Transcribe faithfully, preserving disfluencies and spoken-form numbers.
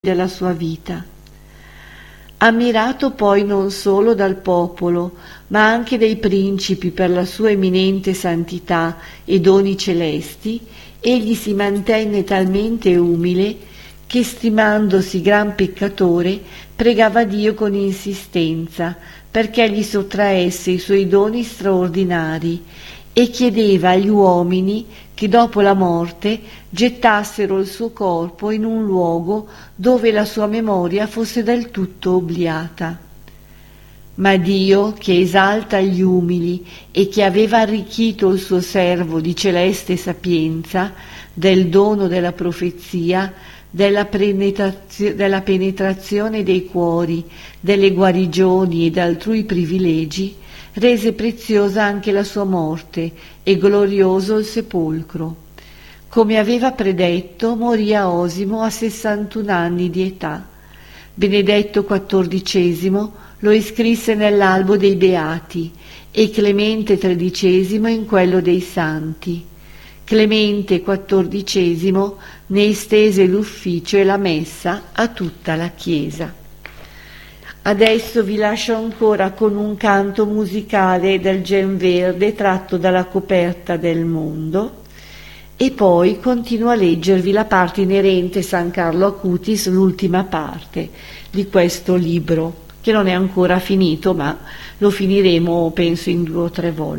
della sua vita. Ammirato poi non solo dal popolo, ma anche dai principi per la sua eminente santità e doni celesti, egli si mantenne talmente umile che, stimandosi gran peccatore, pregava Dio con insistenza perché gli sottraesse i suoi doni straordinari e chiedeva agli uomini che dopo la morte gettassero il suo corpo in un luogo dove la sua memoria fosse del tutto obliata. Ma Dio, che esalta gli umili e che aveva arricchito il suo servo di celeste sapienza, del dono della profezia, della, penetrazio- della penetrazione dei cuori, delle guarigioni ed altrui privilegi, rese preziosa anche la sua morte e glorioso il sepolcro. Come aveva predetto, morì a Osimo a sessantuno anni di età. Benedetto quattordicesimo lo iscrisse nell'albo dei Beati e Clemente tredicesimo in quello dei Santi. Clemente quattordicesimo ne estese l'ufficio e la messa a tutta la Chiesa. Adesso vi lascio ancora con un canto musicale del Gen Verde tratto dalla Coperta del Mondo e poi continuo a leggervi la parte inerente San Carlo Acutis, l'ultima parte di questo libro, che non è ancora finito, ma lo finiremo penso in due o tre volte.